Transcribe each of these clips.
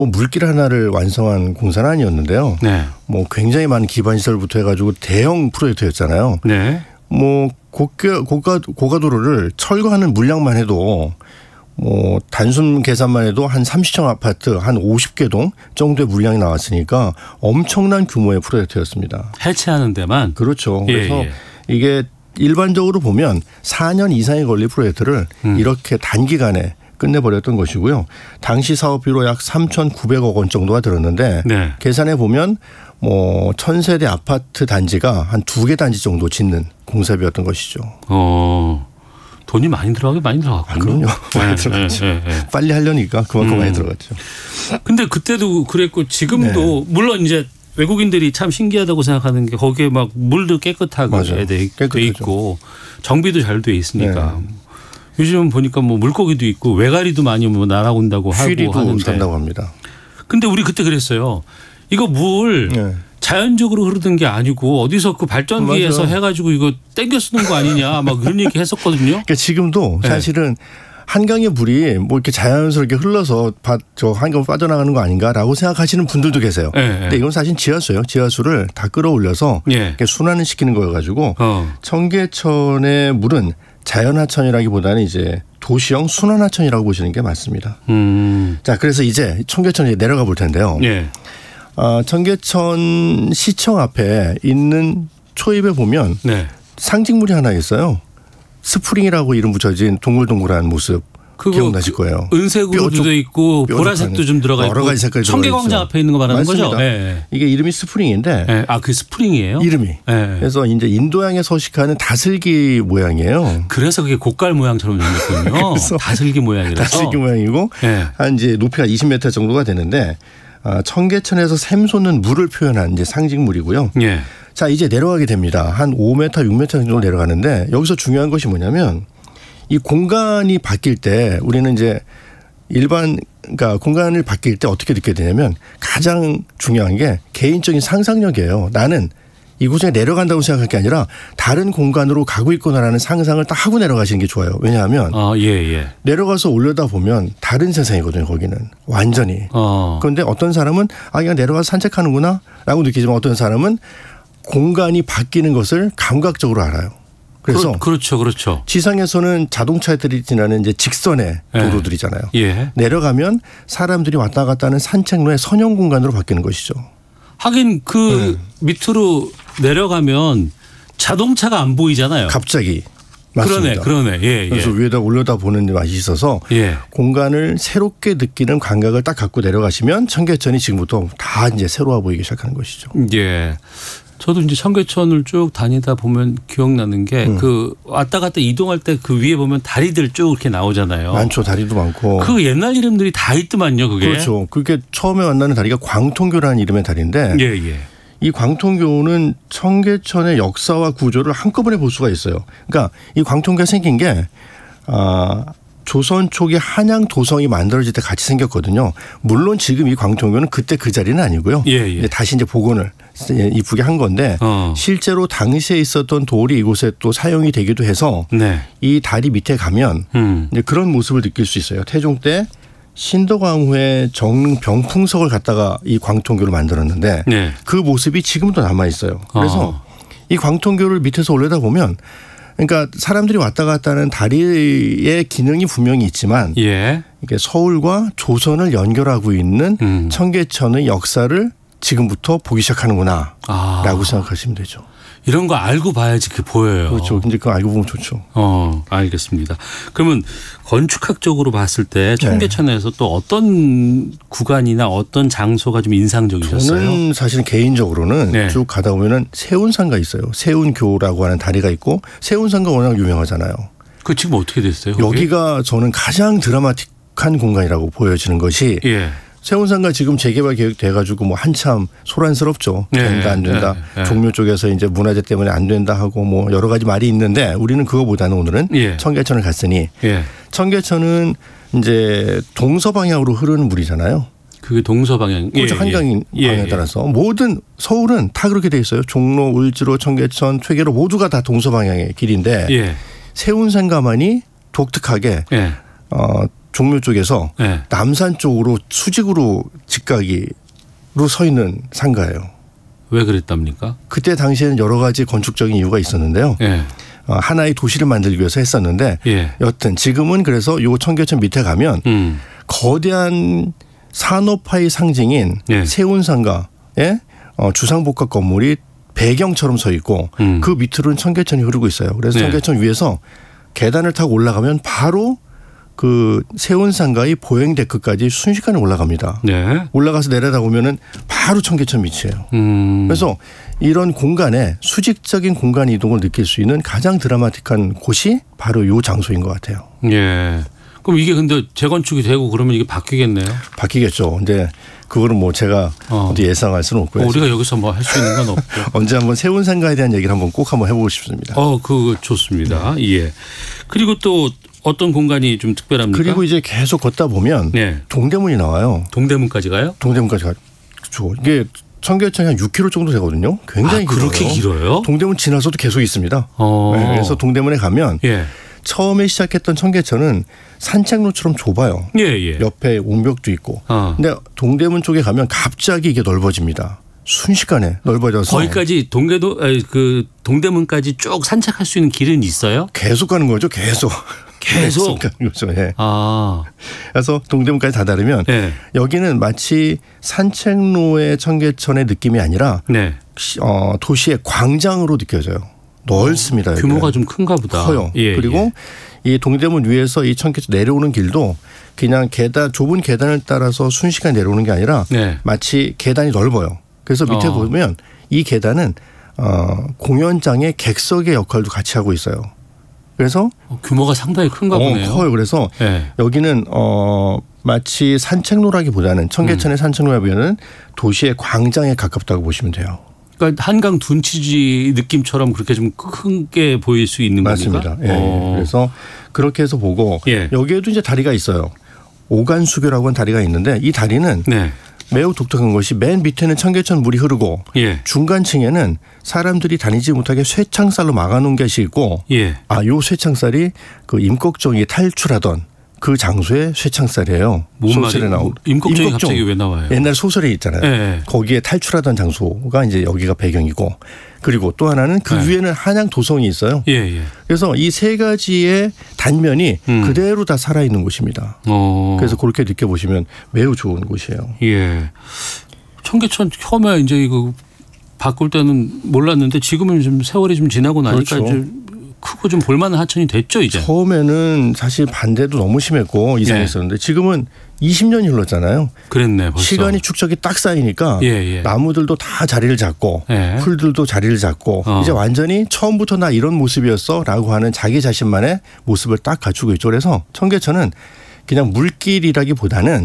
물길 하나를 완성한 공사는 아니었는데요. 네. 뭐 굉장히 많은 기반 시설부터 해가지고 대형 프로젝트였잖아요. 네. 뭐 고가도로를 철거하는 물량만 해도 뭐 단순 계산만 해도 한 30층 아파트 한 50개 동 정도의 물량이 나왔으니까 엄청난 규모의 프로젝트였습니다. 해체하는 데만. 그렇죠. 그래서 이게 일반적으로 보면 4년 이상이 걸릴 프로젝트를 이렇게 단기간에 끝내버렸던 것이고요. 당시 사업비로 약 3,900억 원 정도가 들었는데 네. 계산해 보면 뭐 1,000세대 아파트 단지가 한 2개 단지 정도 짓는 공사비였던 것이죠. 돈이 많이 들어갔군요. 그럼요. 많이 들어갔죠. 빨리 하려니까 그만큼 많이 들어갔죠. 근데 그때도 그랬고 지금도 물론 이제 외국인들이 참 신기하다고 생각하는 게 거기에 막 물도 깨끗하게 돼 있고 정비도 잘 돼 있으니까. 요즘은 보니까 뭐 물고기도 있고 외가리도 많이 뭐 날아온다고 하고 하는데. 산다고 합니다. 근데 우리 그때 그랬어요. 이거 물 자연적으로 흐르던 게 아니고 어디서 그 발전기에서 해가지고 이거 땡겨 쓰는 거 아니냐 막 그런 얘기 했었거든요. 그러니까 지금도 사실은 한강의 물이 뭐 이렇게 자연스럽게 흘러서 저 한강 빠져나가는 거 아닌가라고 생각하시는 분들도 계세요. 근데 이건 사실 지하수예요. 지하수를 다 끌어올려서 이렇게 순환을 시키는 거여가지고 청계천의 물은 자연하천이라기보다는 이제 도시형 순환하천이라고 보시는 게 맞습니다. 자, 그래서 이제 청계천에 내려가 볼 텐데요. 청계천 시청 앞에 있는 초입에 보면 상징물이 하나 있어요. 스프링이라고 이름 붙여진 동글동글한 모습. 기억나실 거예요. 은색으로도 돼 있고 보라색도 좀 들어가 있고. 여러 가지 색깔이 들어가 있어요. 청계광장 앞에 있는 거 말하는 맞습니다. 거죠? 네. 이게 이름이 스프링인데. 그 스프링이에요? 이름이. 그래서 이제 인도양에 서식하는 다슬기 모양이에요. 그래서 그게 고깔 모양처럼 생겼군요. 다슬기 모양이라서. 다슬기 모양이고 한 이제 높이가 20m 정도가 되는데 청계천에서 샘솟는 물을 표현한 이제 상징물이고요. 자, 이제 내려가게 됩니다. 한 5m, 6m 정도 내려가는데 여기서 중요한 것이 뭐냐면 이 공간이 바뀔 때 우리는 이제 그러니까 공간을 바뀔 때 어떻게 느끼게 되냐면 가장 중요한 게 개인적인 상상력이에요. 나는 이곳에 내려간다고 생각할 게 아니라 다른 공간으로 가고 있구나라는 상상을 딱 하고 내려가시는 게 좋아요. 왜냐하면 내려가서 올려다 보면 다른 세상이거든요. 거기는 완전히. 그런데 어떤 사람은 그냥 내려가서 산책하는구나 라고 느끼지만 어떤 사람은 공간이 바뀌는 것을 감각적으로 알아요. 그래서 그렇죠. 지상에서는 자동차들이 지나는 이제 직선의 도로들이잖아요. 내려가면 사람들이 왔다 갔다 하는 산책로의 선형 공간으로 바뀌는 것이죠. 하긴 밑으로 내려가면 자동차가 안 보이잖아요. 갑자기. 맞습니다. 그러네. 그래서 위에다 올려다 보는 맛이 있어서 공간을 새롭게 느끼는 감각을 딱 갖고 내려가시면 청계천이 지금부터 다 이제 새로워 보이기 시작하는 것이죠. 저도 이제 청계천을 쭉 다니다 보면 기억나는 게 그 왔다 갔다 이동할 때 그 위에 보면 다리들 쭉 이렇게 나오잖아요. 많죠. 다리도 많고. 그 옛날 이름들이 다 있더만요. 그게. 그렇죠. 그게 처음에 만나는 다리가 광통교라는 이름의 다리인데 이 광통교는 청계천의 역사와 구조를 한꺼번에 볼 수가 있어요. 그러니까 이 광통교가 생긴 게 조선 초기 한양 도성이 만들어질 때 같이 생겼거든요. 물론 지금 이 광통교는 그때 그 자리는 아니고요. 다시 이제 복원을 이쁘게 한 건데 실제로 당시에 있었던 돌이 이곳에 또 사용이 되기도 해서 이 다리 밑에 가면 이제 그런 모습을 느낄 수 있어요. 태종 때 신덕왕후의 정릉 병풍석을 갖다가 이 광통교를 만들었는데 그 모습이 지금도 남아 있어요. 그래서 이 광통교를 밑에서 올려다 보면 그러니까 사람들이 왔다 갔다 하는 다리의 기능이 분명히 있지만 이게 서울과 조선을 연결하고 있는 청계천의 역사를 지금부터 보기 시작하는구나 라고 생각하시면 되죠. 이런 거 알고 봐야지 그게 보여요. 그렇죠. 근데 그거 알고 보면 좋죠. 알겠습니다. 그러면 건축학적으로 봤을 때 청계천에서 또 어떤 구간이나 어떤 장소가 좀 인상적이셨어요? 저는 사실은 개인적으로는 쭉 가다 보면은 세운상가 있어요. 세운교라고 하는 다리가 있고 세운상가 워낙 유명하잖아요. 그 지금 어떻게 됐어요? 여기가 저는 가장 드라마틱한 공간이라고 보여지는 것이 세운상가 지금 재개발 계획돼 가지고 뭐 한참 소란스럽죠. 된다 안 된다. 종묘 쪽에서 이제 문화재 때문에 안 된다 하고 뭐 여러 가지 말이 있는데 우리는 그거보다는 오늘은 청계천을 갔으니 청계천은 이제 동서방향으로 흐르는 물이잖아요. 그게 동서방향. 한강 방향에 따라서 모든 서울은 다 그렇게 돼 있어요. 종로, 울지로, 청계천, 퇴계로 모두가 다 동서방향의 길인데 세운상가만이 독특하게 종묘 쪽에서 네. 남산 쪽으로 수직으로 직각으로 서 있는 상가예요. 왜 그랬답니까? 그때 당시에는 여러 가지 건축적인 이유가 있었는데요. 네. 하나의 도시를 만들기 위해서 했었는데 여튼 지금은 그래서 요 청계천 밑에 가면 거대한 산업화의 상징인 세운상가의 주상복합 건물이 배경처럼 서 있고 그 밑으로는 청계천이 흐르고 있어요. 그래서 청계천 위에서 계단을 타고 올라가면 바로 그 세운상가의 보행데크까지 순식간에 올라갑니다. 네. 올라가서 내려다보면은 바로 청계천 밑이에요. 그래서 이런 공간에 수직적인 공간 이동을 느낄 수 있는 가장 드라마틱한 곳이 바로 이 장소인 것 같아요. 예. 그럼 이게 근데 재건축이 되고 그러면 이게 바뀌겠네요? 바뀌겠죠. 근데 그거는 뭐 제가 어디 예상할 수는 없고요. 우리가 여기서 뭐 할 수 있는 건 없고. 언제 한번 세운상가에 대한 얘기를 한번 꼭 한번 해보고 싶습니다. 그거 좋습니다. 예. 그리고 또 어떤 공간이 좀 특별합니까? 그리고 이제 계속 걷다 보면 동대문이 나와요. 동대문까지 가요? 동대문까지 가죠. 이게 청계천이 한 6km 정도 되거든요. 굉장히 길어요. 그렇게 길어요? 동대문 지나서도 계속 있습니다. 네, 그래서 동대문에 가면 처음에 시작했던 청계천은 산책로처럼 좁아요. 옆에 옹벽도 있고. 근데 동대문 쪽에 가면 갑자기 이게 넓어집니다. 순식간에 넓어져서 거기까지 동대문까지 쭉 산책할 수 있는 길은 있어요? 계속 가는 거죠. 계속 가는 거죠. 예. 그래서 동대문까지 다다르면 여기는 마치 산책로의 청계천의 느낌이 아니라 도시의 광장으로 느껴져요. 넓습니다. 규모가 좀 큰가 보다. 커요. 그리고 이 동대문 위에서 이 청계천 내려오는 길도 그냥 좁은 계단을 따라서 순식간에 내려오는 게 아니라 마치 계단이 넓어요. 그래서 밑에 보면 이 계단은 공연장의 객석의 역할도 같이 하고 있어요. 그래서 규모가 상당히 큰가 보네요. 커요. 그래서 여기는 마치 산책로라기보다는 청계천의 산책로라기보다는 도시의 광장에 가깝다고 보시면 돼요. 그러니까 한강 둔치지 느낌처럼 그렇게 좀 크게 보일 수 있는 겁니까? 맞습니다. 그래서 그렇게 해서 보고 여기에도 이제 다리가 있어요. 오간수교라고 하는 다리가 있는데 이 다리는 매우 독특한 것이 맨 밑에는 청계천 물이 흐르고 중간층에는 사람들이 다니지 못하게 쇠창살로 막아놓은 것이 있고 요 쇠창살이 그 임꺽정이 탈출하던 그 장소의 쇠창살이에요. 소설에 나온. 임꺽정이 갑자기 왜 나와요? 옛날 소설에 있잖아요. 거기에 탈출하던 장소가 이제 여기가 배경이고 그리고 또 하나는 그 위에는 한양 도성이 있어요. 그래서 이 세 가지의 단면이 그대로 다 살아있는 곳입니다. 그래서 그렇게 느껴보시면 매우 좋은 곳이에요. 청계천 처음에 이제 이거 바꿀 때는 몰랐는데 지금은 좀 세월이 좀 지나고 나니까 좀 크고 좀 볼만한 하천이 됐죠 이제. 처음에는 사실 반대도 너무 심했고 이상했었는데 지금은 20년이 흘렀잖아요. 그랬네 벌써. 시간이 축적이 딱 쌓이니까 나무들도 다 자리를 잡고 풀들도 자리를 잡고 이제 완전히 처음부터 나 이런 모습이었어라고 하는 자기 자신만의 모습을 딱 갖추고 있죠. 그래서 청계천은 그냥 물길이라기보다는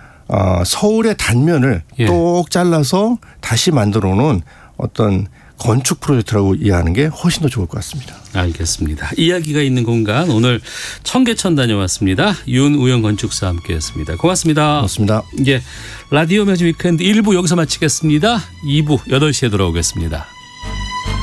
서울의 단면을 똑 잘라서 다시 만들어 놓은 어떤 건축 프로젝트라고 이해하는 게 훨씬 더 좋을 것 같습니다. 알겠습니다. 이야기가 있는 공간 오늘 청계천 다녀왔습니다. 윤우영 건축사와 함께했습니다. 고맙습니다. 고맙습니다. 라디오 매직 위크엔드 1부 여기서 마치겠습니다. 2부 8시에 돌아오겠습니다.